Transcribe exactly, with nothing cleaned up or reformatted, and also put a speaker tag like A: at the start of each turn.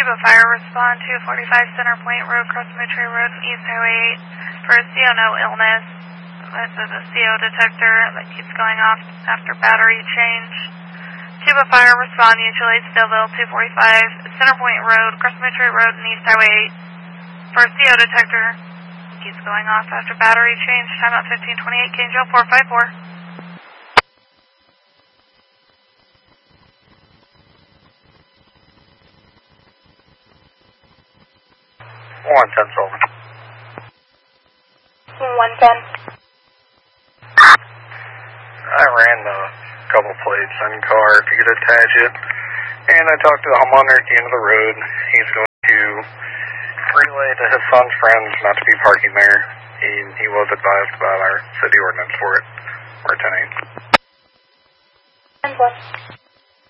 A: Cuba Fire, respond to forty-five Center Point Road, Cross Metro Road, East Highway eight for a C O no illness. This is a C O detector that keeps going off after battery change. Cuba Fire, respond, mutual aid Stillville, two forty-five Center Point Road, Cross Metro Road, and East Highway eight for a C O detector. Keeps going off after battery change. Time out fifteen twenty-eight, Angel four five four.
B: one Central.
A: one ten.
B: I ran a couple plates on your car if you could attach it. And I talked to the homeowner at the end of the road. He's going to relay to his son's friends not to be parking there. He, he was advised about our city ordinance for it. We're ten eight.
A: ten one.